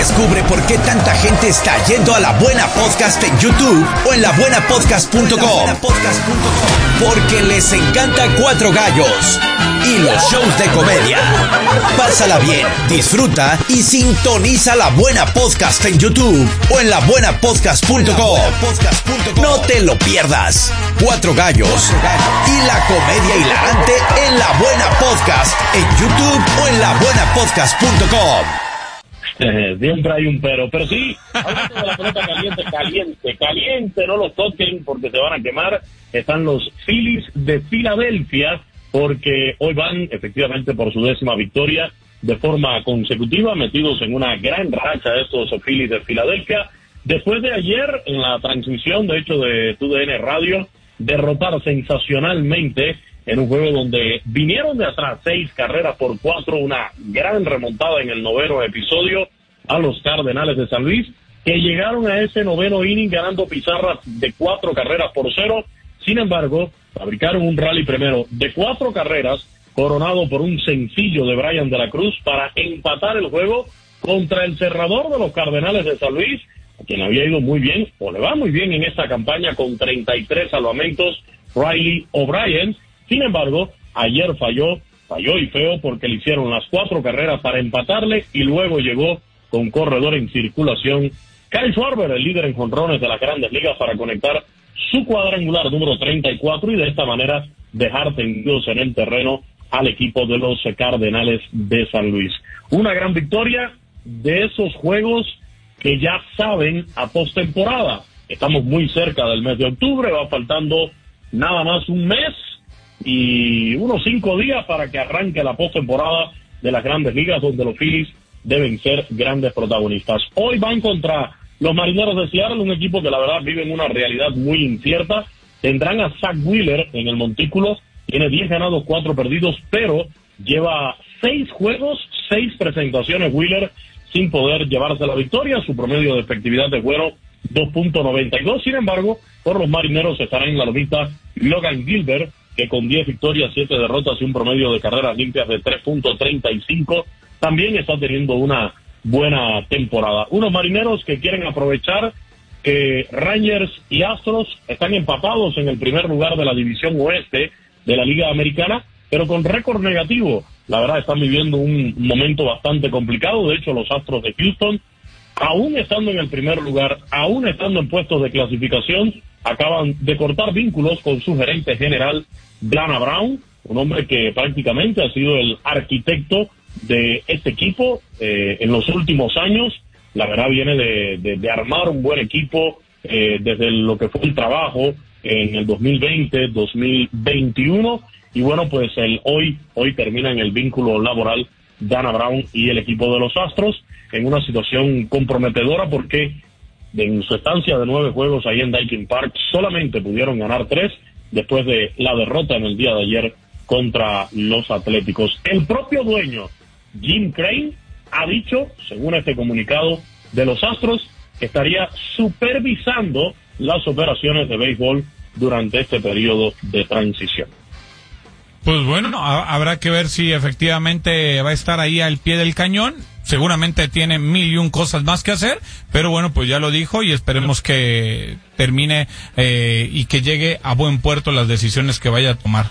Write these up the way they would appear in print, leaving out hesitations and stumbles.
Descubre por qué tanta gente está yendo a La Buena Podcast en YouTube o en labuenapodcast.com. Porque les encanta Cuatro Gallos y los shows de comedia. Pásala bien, disfruta y sintoniza La Buena Podcast en YouTube o en labuenapodcast.com. No te lo pierdas. Cuatro Gallos y la comedia hilarante en La Buena Podcast en YouTube o en labuenapodcast.com. Siempre hay un pero sí, hablando de la pelota caliente, no los toquen porque se van a quemar. Están los Phillies de Filadelfia, porque hoy van efectivamente por su 10ª victoria de forma consecutiva, metidos en una gran racha estos Phillies de Filadelfia, después de ayer en la transmisión, de hecho, de TUDN Radio, derrotar sensacionalmente en un juego donde vinieron de atrás 6 carreras por 4, una gran remontada en el 9º episodio a los Cardenales de San Luis, que llegaron a ese 9º inning ganando pizarras de 4 carreras por 0. Sin embargo, fabricaron un rally primero de 4 carreras, coronado por un sencillo de Brian de la Cruz para empatar el juego contra el cerrador de los Cardenales de San Luis, a quien había ido muy bien, o le va muy bien en esta campaña con 33 salvamentos, Riley O'Brien. Sin embargo, ayer falló y feo, porque le hicieron las 4 carreras para empatarle y luego llegó con corredor en circulación Kyle Schwarber, el líder en jonrones de las Grandes Ligas, para conectar su cuadrangular número 34 y de esta manera dejar tendidos en el terreno al equipo de los Cardenales de San Luis. Una gran victoria de esos juegos que ya saben a postemporada. Estamos muy cerca del mes de octubre, va faltando nada más un mes y unos 5 días para que arranque la postemporada de las Grandes Ligas, donde los Phillies deben ser grandes protagonistas. Hoy van contra los Marineros de Seattle, un equipo que la verdad vive en una realidad muy incierta. Tendrán a Zach Wheeler en el montículo, tiene 10 ganados, 4 perdidos, pero lleva 6 juegos, 6 presentaciones Wheeler sin poder llevarse la victoria. Su promedio de efectividad de juego 2.92. Sin embargo, por los Marineros estará en la lomita Logan Gilbert, que con 10 victorias, 7 derrotas y un promedio de carreras limpias de 3.35, también está teniendo una buena temporada. Unos Marineros que quieren aprovechar que Rangers y Astros están empatados en el primer lugar de la división oeste de la Liga Americana, pero con récord negativo. La verdad, están viviendo un momento bastante complicado. De hecho, los Astros de Houston, aún estando en el primer lugar, aún estando en puestos de clasificación, acaban de cortar vínculos con su gerente general, Dana Brown, un hombre que prácticamente ha sido el arquitecto de este equipo en los últimos años. La verdad, viene de armar un buen equipo desde lo que fue el trabajo en el 2020, 2021, y bueno, pues hoy termina en el vínculo laboral Dana Brown y el equipo de los Astros en una situación comprometedora, porque en su estancia de 9 juegos ahí en Daikin Park solamente pudieron ganar 3 después de la derrota en el día de ayer contra los Atléticos. El propio dueño, Jim Crane, ha dicho, según este comunicado de los Astros, que estaría supervisando las operaciones de béisbol durante este periodo de transición. Pues bueno, habrá que ver si efectivamente va a estar ahí al pie del cañón. Seguramente tiene 1001 cosas más que hacer, pero bueno, pues ya lo dijo y esperemos que termine y que llegue a buen puerto las decisiones que vaya a tomar.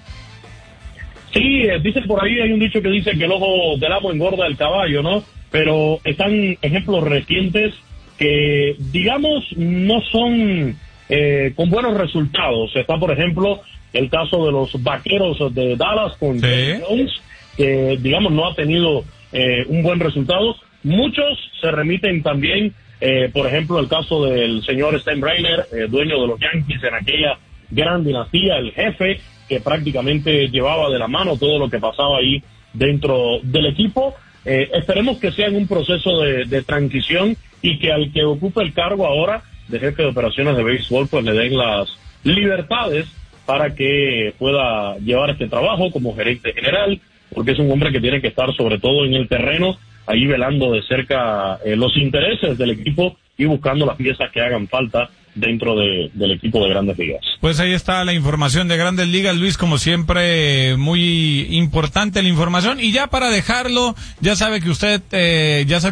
Sí, dicen por ahí, hay un dicho que dice que el ojo del amo engorda el caballo, ¿no? Pero están ejemplos recientes que, digamos, no son con buenos resultados. Está, por ejemplo, el caso de los Vaqueros de Dallas con Jerry Jones, que, digamos, no ha tenido un buen resultado. Muchos se remiten también, por ejemplo, el caso del señor Steinbrenner, dueño de los Yankees en aquella gran dinastía, el jefe que prácticamente llevaba de la mano todo lo que pasaba ahí dentro del equipo. Esperemos que sea en un proceso de transición y que al que ocupe el cargo ahora de jefe de operaciones de béisbol, pues le den las libertades para que pueda llevar este trabajo como gerente general, porque es un hombre que tiene que estar sobre todo en el terreno, ahí velando de cerca los intereses del equipo y buscando las piezas que hagan falta dentro del equipo de Grandes Ligas. Pues ahí está la información de Grandes Ligas, Luis, como siempre, muy importante la información. Y ya para dejarlo, ya sabe que usted, ya sabe